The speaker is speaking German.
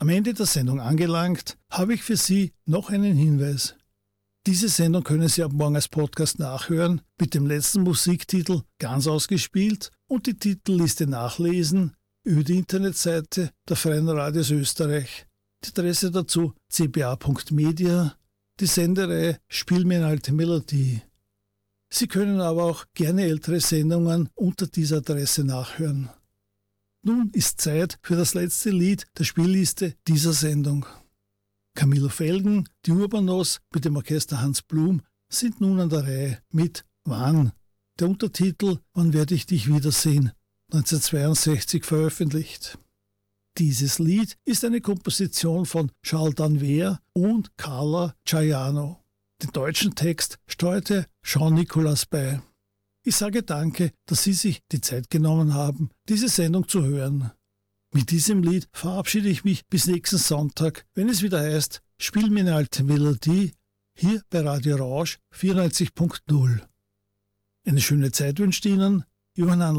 Am Ende der Sendung angelangt, habe ich für Sie noch einen Hinweis. Diese Sendung können Sie ab morgen als Podcast nachhören, mit dem letzten Musiktitel ganz ausgespielt und die Titelliste nachlesen über die Internetseite der Freien Radios Österreich. Die Adresse dazu cba.media, die Sendereihe Spiel mir eine alte Melodie. Sie können aber auch gerne ältere Sendungen unter dieser Adresse nachhören. Nun ist Zeit für das letzte Lied der Spielliste dieser Sendung. Camillo Felgen, die Urbanos mit dem Orchester Hans Blum sind nun an der Reihe mit Wann? Der Untertitel Wann werde ich dich wiedersehen? 1962 veröffentlicht. Dieses Lied ist eine Komposition von Charles Danver und Carla Ciaiano. Den deutschen Text steuerte Jean-Nicolas bei. Ich sage danke, dass Sie sich die Zeit genommen haben, diese Sendung zu hören. Mit diesem Lied verabschiede ich mich bis nächsten Sonntag, wenn es wieder heißt, Spiel mir eine alte Melodie, hier bei Radio Rausch 94.0. Eine schöne Zeit wünscht Ihnen Johann